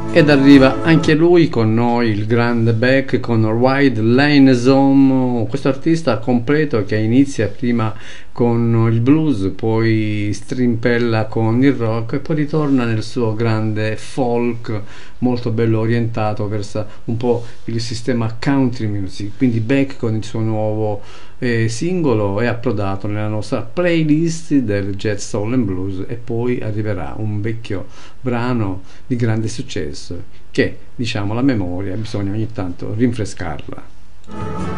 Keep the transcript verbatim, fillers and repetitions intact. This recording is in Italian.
Ed arriva anche lui con noi, il grande Beck, con Wide Lane Home, questo artista completo che inizia prima con il blues, poi strimpella con il rock e poi ritorna nel suo grande folk molto bello orientato verso un po' il sistema country music. Quindi Beck con il suo nuovo eh, singolo è approdato nella nostra playlist del jazz, soul and blues, e poi arriverà un vecchio brano di grande successo che, diciamo, la memoria bisogna ogni tanto rinfrescarla.